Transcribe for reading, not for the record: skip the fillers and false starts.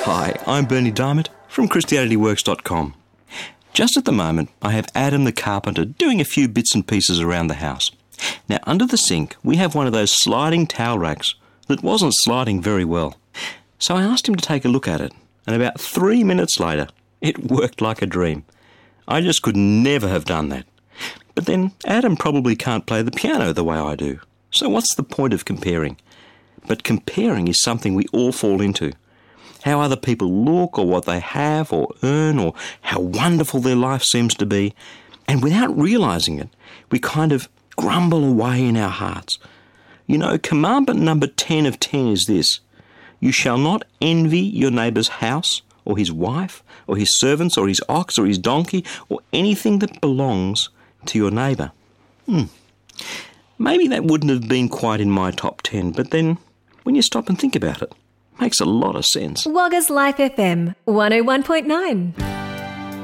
Hi, I'm Bernie Diamond from ChristianityWorks.com. Just at the moment, I have Adam the carpenter doing a few bits and pieces around the house. Now, under the sink, we have one of those sliding towel racks that wasn't sliding very well. So I asked him to take a look at it, and about 3 minutes later, it worked like a dream. I just could never have done that. But then Adam probably can't play the piano the way I do. So what's the point of comparing? But comparing is something we all fall into. How other people look, or what they have or earn, or how wonderful their life seems to be. And without realising it, we kind of grumble away in our hearts. You know, commandment number 10 of 10 is this: you shall not envy your neighbour's house, or his wife, or his servants, or his ox, or his donkey, or anything that belongs to your neighbour. Maybe that wouldn't have been quite in my top 10, but then when you stop and think about it, makes a lot of sense. Wagga's Life FM 101.9.